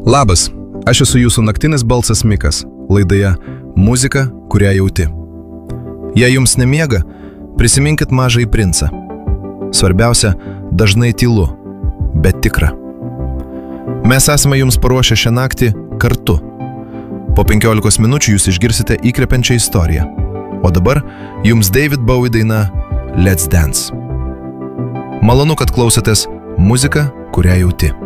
Labas, aš esu jūsų naktinis balsas Mikas, laidoje Muzika, kurią jauti. Jei jums nemiega, prisiminkit Mažąjį princą. Svarbiausia, dažnai tylu, bet tikra. Mes esame jums paruošę šią naktį kartu. Po 15 minučių jūs išgirsite įkvepiančią istoriją. O dabar jums David Bowie daina Let's Dance. Malonu, kad klausotės Muzika, kurią jauti.